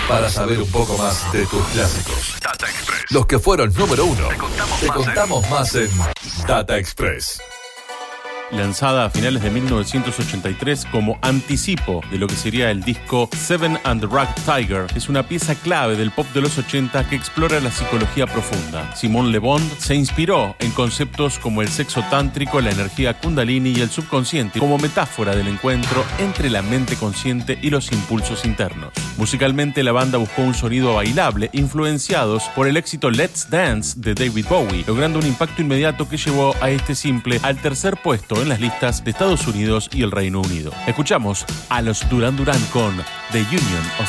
Para saber un poco más de tus clásicos. Data Express. Los que fueron número 1. Te contamos más en Data Express. Lanzada a finales de 1983 como anticipo de lo que sería el disco Seven and the Rag Tiger, es una pieza clave del pop de los 80 que explora la psicología profunda. Simone Le Bon se inspiró en conceptos como el sexo tántrico, la energía kundalini y el subconsciente como metáfora del encuentro entre la mente consciente y los impulsos internos. Musicalmente, la banda buscó un sonido bailable influenciados por el éxito Let's Dance de David Bowie, logrando un impacto inmediato que llevó a este simple al tercer puesto en las listas de Estados Unidos y el Reino Unido. Escuchamos a los Duran Duran con The Union of